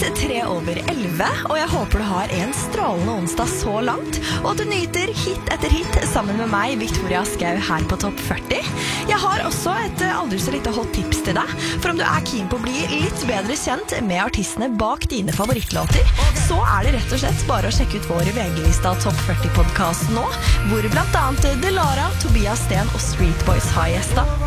11, og jeg håper du har en strålende onsdag så langt, og at du nyter hit etter hit sammen med meg, Victoria Skau, her på Topp 40. Jeg har også et aldri så lite hot tips til deg, for om du er keen på å bli litt bedre kjent med artistene bak dine favorittlåter, så er det rett og slett bare å sjekke ut vår VG-lista Topp 40-podcast nå, hvor blant annet Delara, Tobias Sten og Street Boys har gjesta.